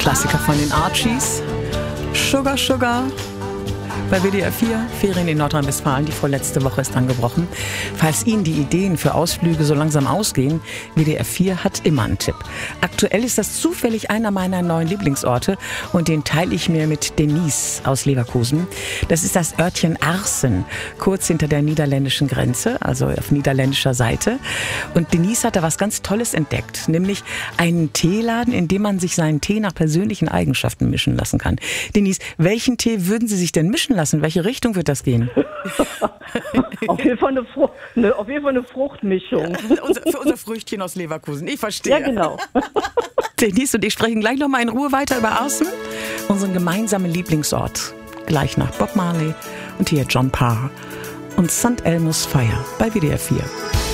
Klassiker von den Archies. Sugar, Sugar. Bei WDR 4, Ferien in Nordrhein-Westfalen, die vorletzte Woche ist angebrochen. Falls Ihnen die Ideen für Ausflüge so langsam ausgehen, WDR 4 hat immer einen Tipp. Aktuell ist das zufällig einer meiner neuen Lieblingsorte und den teile ich mir mit Denise aus Leverkusen. Das ist das Örtchen Arsen, kurz hinter der niederländischen Grenze, also auf niederländischer Seite. Und Denise hat da was ganz Tolles entdeckt, nämlich einen Teeladen, in dem man sich seinen Tee nach persönlichen Eigenschaften mischen lassen kann. Denise, welchen Tee würden Sie sich denn mischen lassen? In welche Richtung wird das gehen? Auf jeden Fall eine Fruchtmischung. Für unser Früchtchen aus Leverkusen. Ich verstehe. Ja, genau. Denise und ich sprechen gleich nochmal in Ruhe weiter über Arsen, unseren gemeinsamen Lieblingsort. Gleich nach Bob Marley und hier John Parr und St. Elmo's Fire bei WDR 4.